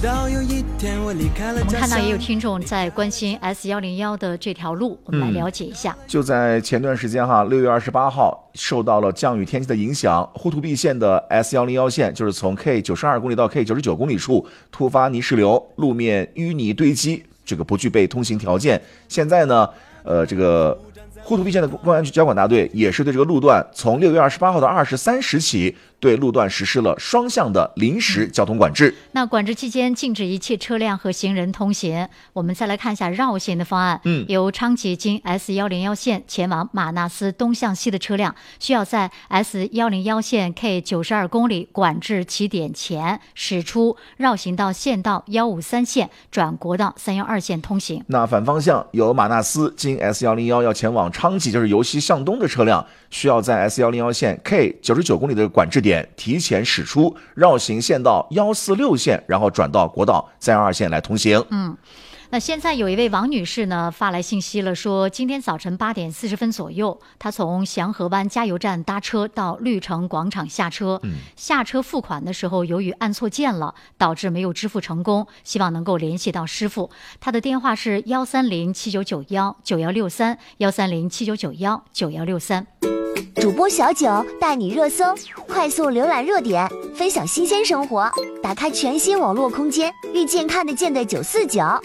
我们看到也有听众在关心 S101的这条路，我们来了解一下。 就在前段时间6月28号，受到了降雨天气的影响，呼图壁线的 S101线，就是从 K92公里到 K99公里处突发泥石流，路面淤泥堆积，这个不具备通行条件。现在呢，这个呼图壁线的公安局交管大队也是对这个路段从6月28号到23时起，对路段实施了双向的临时交通管制。 那管制期间禁止一切车辆和行人通行。我们再来看一下绕线的方案。由昌吉经 S101线前往马纳斯东向西的车辆，需要在 S101线 K92公里管制起点前驶出，绕行到县道153线，转国道312线通行。 那反方向由马纳斯经 S101要前往昌吉，就是由西向东的车辆，需要在 S101线 K99公里的管制点提前驶出，绕行县道146线，然后转到国道312线来通行。 那现在有一位王女士呢发来信息了，说今天早晨8点40分左右，她从祥和湾加油站搭车到绿城广场下车，下车付款的时候由于按错键了，导致没有支付成功，希望能够联系到师傅。她的电话是13079919163，13079919163。 主播小九带你热搜，快速浏览热点，分享新鲜生活，打开全新网络空间，遇见看得见的949。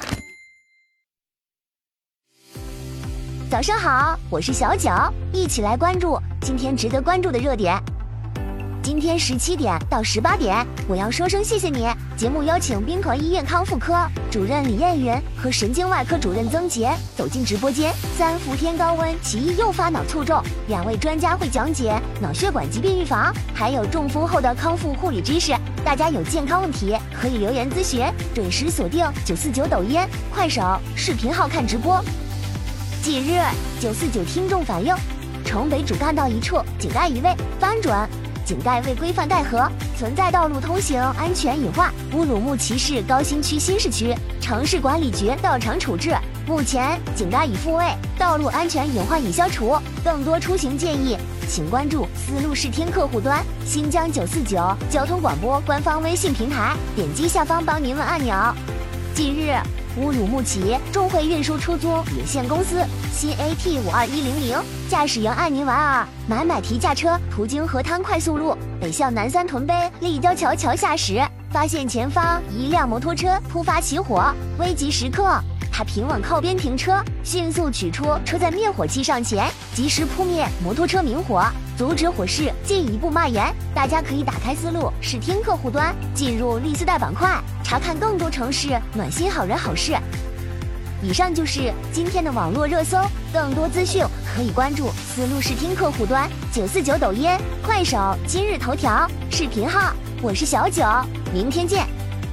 早上好，我是小九，一起来关注今天值得关注的热点。今天17点到18点，我要说声谢谢你。节目邀请兵团医院康复科主任李艳云和神经外科主任曾杰走进直播间。3伏天高温极易诱发脑卒中，2位专家会讲解脑血管疾病预防，还有中风后的康复护理知识。大家有健康问题可以留言咨询，准时锁定949抖音、快手视频号看直播。近日949听众反映，城北主干道一处井盖移位翻转，井盖未规范带合，存在道路通行安全隐患。乌鲁木齐市高新区新市区城市管理局到场处置，目前井盖已复位，道路安全隐患已消除。更多出行建议，请关注丝路视听客户端、新疆949交通广播官方微信平台，点击下方帮您问按钮。近日，乌鲁木齐众汇运输出租有限公司新 AT52100 驾驶员爱您玩儿买提驾车途经河滩快速路北向南3屯碑立交桥桥下时，发现前方一辆摩托车突发起火，危急时刻他平稳靠边停车，迅速取出车载灭火器上前，及时扑灭摩托车明火，阻止火势进一步蔓延。大家可以打开丝路视听客户端，进入绿丝带板块，查看更多城市暖心好人好事。以上就是今天的网络热搜，更多资讯可以关注丝路视听客户端、949抖音、快手、今日头条视频号。我是小九，明天见。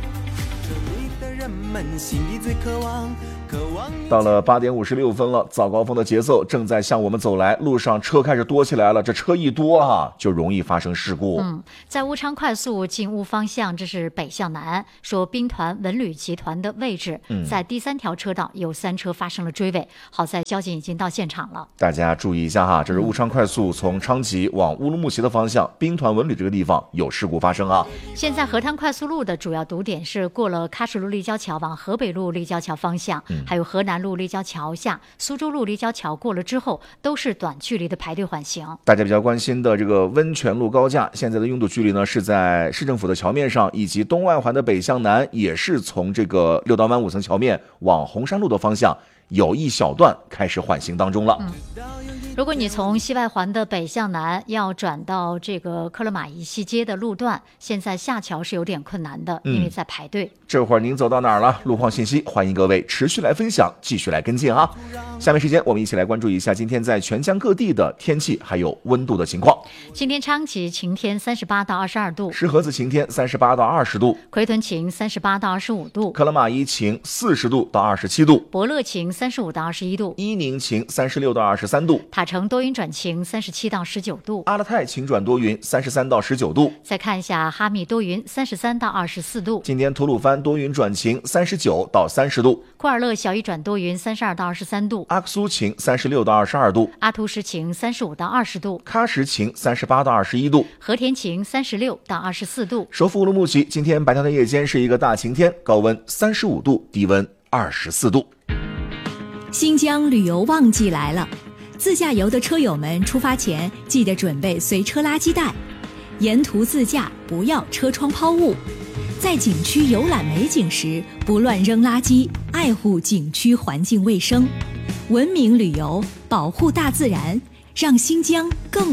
到了8点56分了，早高峰的节奏正在向我们走来，路上车开始多起来了，这车一多就容易发生事故。 在乌昌快速进乌方向，这是北向南，说兵团文旅集团的位置，在第3条车道有3车发生了追尾，好在交警已经到现场了。 大家注意一下这是乌昌快速从昌吉往乌鲁木齐的方向，兵团文旅这个地方有事故发生啊。 现在河滩快速路的主要堵点是过了喀什路立交桥往河北路立交桥方向，还有河南路立交桥下、苏州路立交桥过了之后，都是短距离的排队缓行。 大家比较关心的这个温泉路高架，现在的拥堵距离呢是在市政府的桥面上，以及东外环的北向南，也是从这个6道湾5层桥面往红山路的方向，有一小段开始缓行当中了。 如果你从西外环的北向南要转到这个克勒玛依西街的路段，现在下桥是有点困难的，因为在排队。 这会儿您走到哪儿了？路况信息欢迎各位持续来分享，继续来跟进啊。下面时间我们一起来关注一下今天在全疆各地的天气还有温度的情况。 今天昌吉晴天38到22度， 石河子晴天38到20度， 奎屯晴38到25度， 克勒玛依晴40度到27度， 博乐晴 35到21度， 伊宁晴36到23度， 塔城多云转晴37到19度， 阿勒泰晴转多云33到19度。 再看一下哈密多云33到24度， 今天吐鲁番多云转晴39到30度， 库尔勒小雨转多云32到23度， 阿克苏晴36到22度， 阿图什晴35到20度， 喀什晴38到21度， 和田晴36到24度。 首府乌鲁木齐今天白天到夜间是一个大晴天，高温35度，低温24度。 新疆旅游旺季来了，自驾游的车友们出发前记得准备随车垃圾袋，沿途自驾不要车窗抛物，在景区游览美景时不乱扔垃圾，爱护景区环境卫生，文明旅游，保护大自然，让新疆更